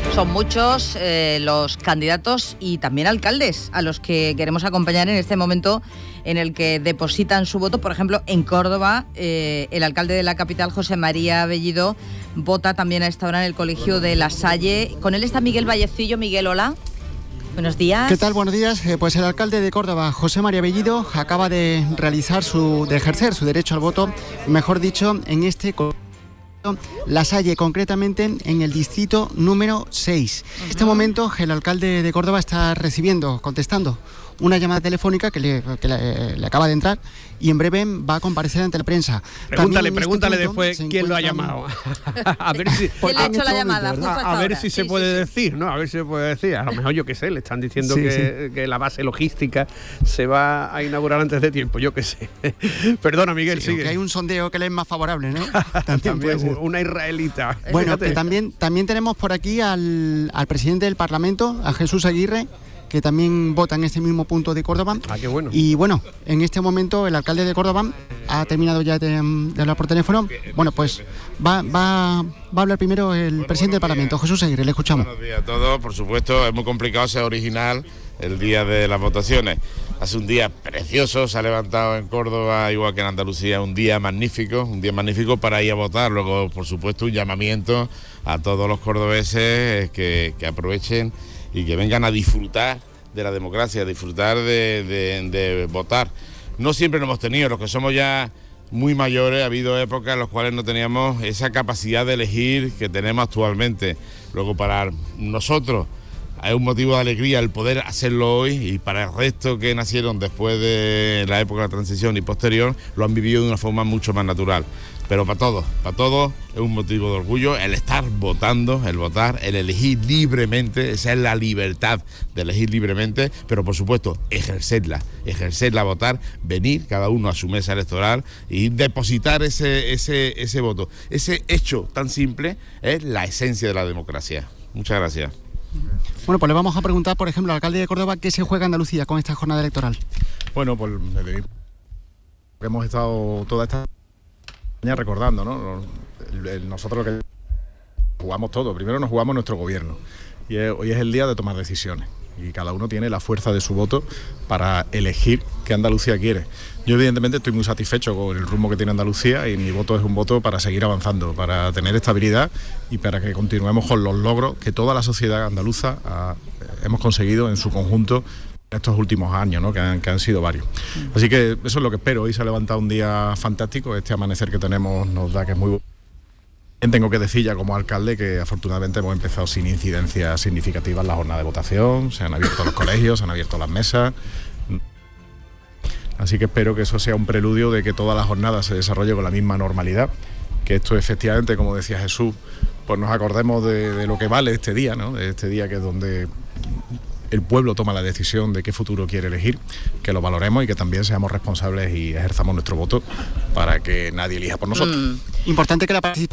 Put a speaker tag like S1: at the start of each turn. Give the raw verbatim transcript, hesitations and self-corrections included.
S1: Son muchos eh, los candidatos y también alcaldes a los que queremos acompañar en este momento en el que depositan su voto. Por ejemplo, en Córdoba, eh, el alcalde de la capital, José María Bellido, vota también a esta hora en el colegio de La Salle. Con él está Miguel Vallecillo. Miguel, hola. Buenos días.
S2: ¿Qué tal? Buenos días. Eh, pues el alcalde de Córdoba, José María Bellido, acaba de realizar su, de ejercer su derecho al voto, mejor dicho, en este colegio La Salle, concretamente en el distrito número seis. Uh-huh. En este momento el alcalde de Córdoba está recibiendo, contestando una llamada telefónica que le, que le, le acaba de entrar y en breve va a comparecer ante la prensa.
S3: Pregúntale, pregúntale
S2: este
S3: después quién lo ha llamado.
S1: a ver si, ¿Quién le ha hecho la llamada?
S3: Momento, a, a ver si se sí, puede sí, decir, ¿no? A ver si se puede decir. A lo mejor, yo qué sé, le están diciendo sí, que, sí. que la base logística se va a inaugurar antes de tiempo, yo qué sé. Perdona, Miguel,
S2: sí,
S3: sigue.
S2: Que hay un sondeo que le es más favorable, ¿no?
S3: También, también una israelita.
S2: Bueno, que también, también tenemos por aquí al, al presidente del Parlamento, a Jesús Aguirre, que también vota en este mismo punto de Córdoba.
S3: Ah, qué bueno.
S2: Y bueno, en este momento el alcalde de Córdoba ha terminado ya de, de hablar por teléfono. Bueno, pues va, va, va a hablar primero el bueno, presidente del Parlamento, Jesús Aguirre, le escuchamos.
S4: Buenos días a todos, por supuesto, es muy complicado ser original el día de las votaciones. Hace un día precioso, se ha levantado en Córdoba, igual que en Andalucía, un día magnífico, un día magnífico para ir a votar. Luego, por supuesto, un llamamiento a todos los cordobeses que, que aprovechen y que vengan a disfrutar de la democracia, a disfrutar de, de, de votar. No siempre lo hemos tenido, los que somos ya muy mayores, ha habido épocas en las cuales no teníamos esa capacidad de elegir que tenemos actualmente. Luego, para nosotros es un motivo de alegría el poder hacerlo hoy, y para el resto que nacieron después de la época de la transición y posterior, lo han vivido de una forma mucho más natural. Pero para todos, para todos es un motivo de orgullo el estar votando, el votar, el elegir libremente. Esa es la libertad de elegir libremente, pero por supuesto ejercerla, ejercerla, votar, venir cada uno a su mesa electoral y depositar ese, ese, ese voto. Ese hecho tan simple es la esencia de la democracia. Muchas gracias.
S2: Bueno, pues le vamos a preguntar, por ejemplo, al alcalde de Córdoba qué se juega Andalucía con esta jornada electoral.
S5: Bueno, pues hemos estado toda esta recordando, ¿no? El, el, nosotros lo que jugamos todo, primero nos jugamos nuestro gobierno y es, hoy es el día de tomar decisiones y cada uno tiene la fuerza de su voto para elegir qué Andalucía quiere. Yo evidentemente estoy muy satisfecho con el rumbo que tiene Andalucía y mi voto es un voto para seguir avanzando, para tener estabilidad y para que continuemos con los logros que toda la sociedad andaluza ha, hemos conseguido en su conjunto estos últimos años, ¿no? que, han, que han sido varios. Así que eso es lo que espero. Hoy se ha levantado un día fantástico, este amanecer que tenemos nos da que es muy bueno. Tengo que decir ya como alcalde que afortunadamente hemos empezado sin incidencias significativas la jornada de votación, se han abierto los colegios, se han abierto las mesas. Así que espero que eso sea un preludio de que toda la jornada se desarrolle con la misma normalidad, que esto efectivamente, como decía Jesús, pues nos acordemos de, de lo que vale este día, ¿no? De este día que es donde el pueblo toma la decisión de qué futuro quiere elegir, que lo valoremos y que también seamos responsables y ejerzamos nuestro voto para que nadie elija por nosotros.
S2: Mm. Importante que la participación